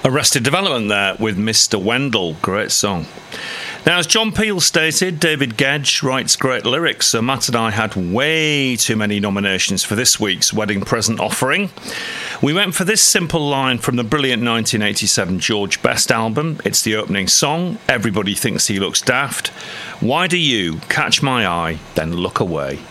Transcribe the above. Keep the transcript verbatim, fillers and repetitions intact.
Arrested Development there with Mister Wendell. Great song. Now, as John Peel stated, David Gedge writes great lyrics, so Matt and I had way too many nominations for this week's wedding present offering. We went for this simple line from the brilliant nineteen eighty-seven George Best album. It's the opening song. Everybody thinks he looks daft. Why do you catch my eye, then look away?